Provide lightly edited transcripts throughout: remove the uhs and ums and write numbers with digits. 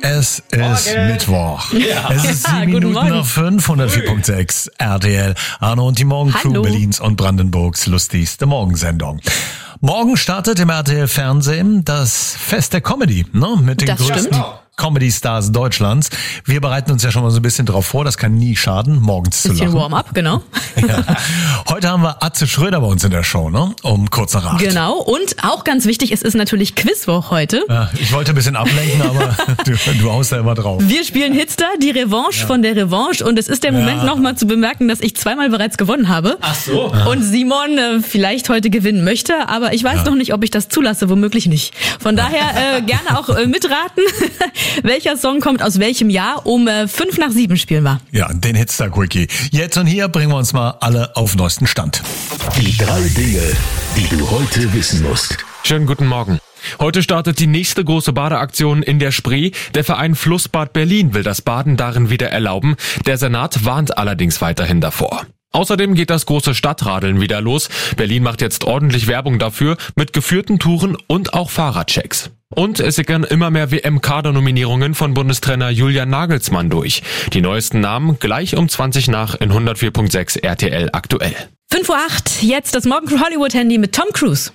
Es ist Mittwoch. Ja. Es ist 7 Minuten nach 5, 104.6 RTL. Arno und die Morgencrew Berlins und Brandenburgs lustigste Morgensendung. Morgen startet im RTL-Fernsehen das Fest der Comedy, ne? Mit den größten Comedy-Stars Deutschlands. Wir bereiten uns ja schon mal so ein bisschen drauf vor, das kann nie schaden, morgens zu lachen. Bisschen Warm-up, genau. Ja. Heute haben wir Atze Schröder bei uns in der Show, ne? Um kurz nach 8. Genau, und auch ganz wichtig, es ist natürlich Quizwoch heute. Ja, ich wollte ein bisschen ablenken, aber du haust da immer drauf. Wir spielen Hitster, die Revanche von der Revanche, und es ist der Moment nochmal zu bemerken, dass ich zweimal bereits gewonnen habe. Ach so. Und Simon vielleicht heute gewinnen möchte, aber ich weiß noch nicht, ob ich das zulasse, womöglich nicht. Von daher gerne auch mitraten. Welcher Song kommt aus welchem Jahr? Um 5 nach 7 spielen wir. Ja, den Hitster-Quickie. Jetzt und hier bringen wir uns mal alle auf neuesten Stand. Die 3 Dinge, die du heute wissen musst. Schönen guten Morgen. Heute startet die nächste große Badeaktion in der Spree. Der Verein Flussbad Berlin will das Baden darin wieder erlauben. Der Senat warnt allerdings weiterhin davor. Außerdem geht das große Stadtradeln wieder los. Berlin macht jetzt ordentlich Werbung dafür mit geführten Touren und auch Fahrradchecks. Und es sickern immer mehr WM-Kader-Nominierungen von Bundestrainer Julian Nagelsmann durch. Die neuesten Namen gleich um 20 nach in 104.6 RTL aktuell. 5:08 Uhr, jetzt das Morgen Hollywood-Handy mit Tom Cruise.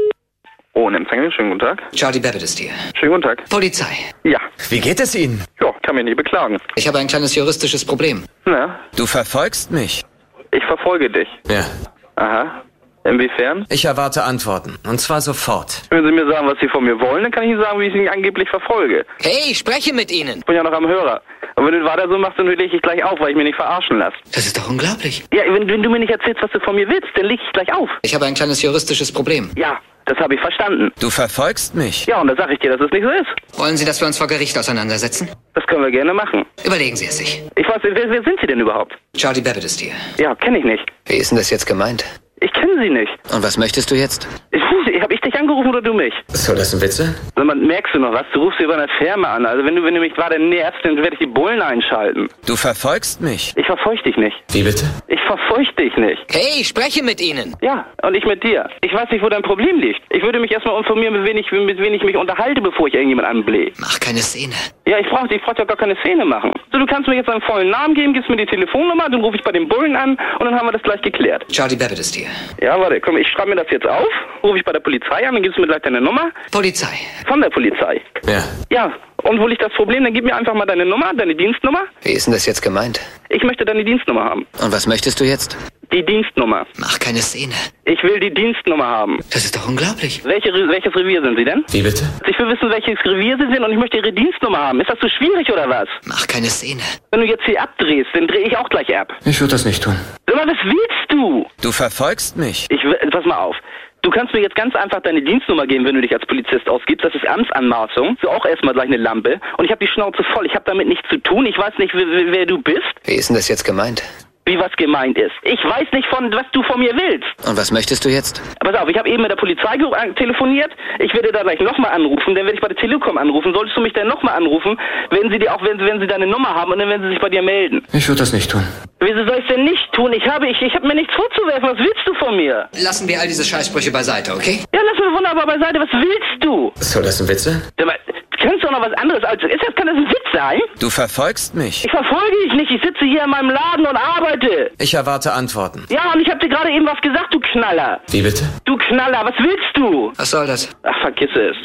Oh, ein Empfänger, schönen guten Tag. Charlie Babbitt ist hier. Schönen guten Tag. Polizei. Ja. Wie geht es Ihnen? Ja, kann mich nicht beklagen. Ich habe ein kleines juristisches Problem. Na, Du verfolgst mich. ich verfolge dich. Ja. Aha. Inwiefern? Ich erwarte Antworten. Und zwar sofort. Wenn Sie mir sagen, was Sie von mir wollen, dann kann ich Ihnen sagen, wie ich Sie angeblich verfolge. Hey, spreche mit Ihnen. Ich bin ja noch am Hörer. Und wenn du weiter so machst, dann lege ich gleich auf, weil ich mich nicht verarschen lasse. Das ist doch unglaublich. Ja, wenn du mir nicht erzählst, was du von mir willst, dann lege ich gleich auf. Ich habe ein kleines juristisches Problem. Ja, das habe ich verstanden. Du verfolgst mich. Ja, und da sage ich dir, dass es nicht so ist. Wollen Sie, dass wir uns vor Gericht auseinandersetzen? Das können wir gerne machen. Überlegen Sie es sich. Ich weiß nicht, wer sind Sie denn überhaupt? Charlie Babbitt ist hier. Ja, kenne ich nicht. Wie ist denn das jetzt gemeint? Ich kenne Sie nicht. Und was möchtest du jetzt? Hab ich dich angerufen oder du mich? Soll das ein Witze? Sag mal, merkst du noch was? Du rufst hier bei einer Firma an. Also wenn du mich gerade nervst, dann werde ich die Bullen einschalten. Du verfolgst mich. Ich verfolge dich nicht. Wie bitte? Ich verfolge dich nicht. Hey, spreche mit Ihnen. Ja, und ich mit dir. Ich weiß nicht, wo dein Problem liegt. Ich würde mich erstmal informieren, mit wem ich mich unterhalte, bevor ich irgendjemand anblähe. Mach keine Szene. Ja, ich brauch ja gar keine Szene machen. So, du kannst mir jetzt einen vollen Namen geben, gibst mir die Telefonnummer, dann rufe ich bei den Bullen an und dann haben wir das gleich geklärt. Charlie Babbitt ist hier. Ja, warte, komm, ich schreibe mir das jetzt auf, rufe ich bei der Polizei an, dann gibst du mir gleich deine Nummer. Polizei. Von der Polizei. Ja. Ja, und wo liegt das Problem? Dann gib mir einfach mal deine Nummer, deine Dienstnummer. Wie ist denn das jetzt gemeint? Ich möchte deine Dienstnummer haben. Und was möchtest du jetzt? Die Dienstnummer. Mach keine Szene. Ich will die Dienstnummer haben. Das ist doch unglaublich. Welches Revier sind Sie denn? Wie bitte? Ich will wissen, welches Revier Sie sind und ich möchte Ihre Dienstnummer haben. Ist das so schwierig oder was? Mach keine Szene. Wenn du jetzt hier abdrehst, dann drehe ich auch gleich ab. Ich würde das nicht tun. Sag mal, was willst du? Du verfolgst mich. Pass mal auf. Du kannst mir jetzt ganz einfach deine Dienstnummer geben, wenn du dich als Polizist ausgibst. Das ist Amtsanmaßung. So auch erstmal gleich eine Lampe. Und ich habe die Schnauze voll. Ich habe damit nichts zu tun. Ich weiß nicht, wer du bist. Wie ist denn das jetzt gemeint? Wie was gemeint ist. Ich weiß nicht, was du von mir willst. Und was möchtest du jetzt? Pass auf, ich habe eben mit der Polizei telefoniert. Ich werde da gleich nochmal anrufen. Dann werde ich bei der Telekom anrufen. Solltest du mich dann nochmal anrufen, wenn sie deine Nummer haben und dann werden sie sich bei dir melden. Ich würde das nicht tun. Wieso soll ich denn nicht tun? Ich hab mir nichts vorzuwerfen. Was willst du von mir? Lassen wir all diese Scheißsprüche beiseite, okay? Ja, lass mich wunderbar beiseite. Was willst du? Soll das ein Witze? Sag mal, kannst du auch noch was anderes als... Kann das ein Witz sein? Du verfolgst mich. Ich verfolge dich nicht. Ich sitze hier in meinem Laden und arbeite. Ich erwarte Antworten. Ja, und ich habe dir gerade eben was gesagt, du Knaller. Wie bitte? Du Knaller, was willst du? Was soll das? Ach, vergiss es.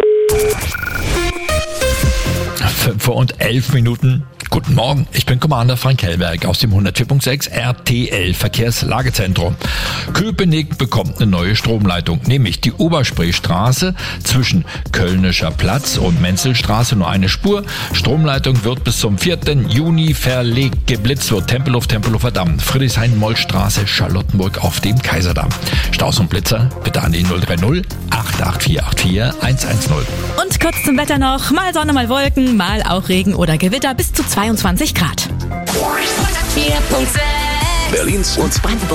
5:11. Guten Morgen, ich bin Commander Frank Hellberg aus dem 104.6 RTL Verkehrslagezentrum. Köpenick bekommt eine neue Stromleitung, nämlich die Oberspreestraße zwischen Kölnischer Platz und Menzelstraße nur eine Spur. Stromleitung wird bis zum 4. Juni verlegt. Geblitzt wird Tempelhofer Damm, Friedrichshain-Mollstraße, Charlottenburg auf dem Kaiserdamm. Staus und Blitzer bitte an die 030 884 84 110. Und kurz zum Wetter noch. Mal Sonne, mal Wolken, mal auch Regen oder Gewitter bis zu 22 Grad. 104.6 Berlins und Brandenburg.